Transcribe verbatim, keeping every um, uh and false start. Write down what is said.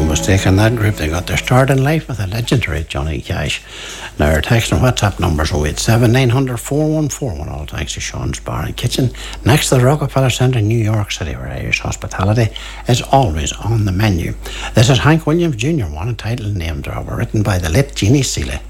mistake in that group. They got their start in life with a legendary Johnny Cash. Now our text and WhatsApp numbers oh eight seven nine hundred four one four one. All thanks to Sean's Bar and Kitchen next to the Rockefeller Centre in New York City, where Irish hospitality is always on the menu. This is Hank Williams Junior, one entitled Name Dropper, written by the late Jeannie Seeley.